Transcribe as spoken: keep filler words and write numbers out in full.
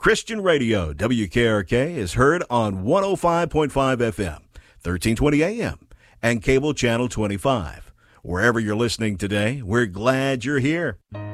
Christian Radio, W K R K, is heard on one oh five point five F M, thirteen twenty A M, and cable channel twenty-five. Wherever you're listening today, we're glad you're here.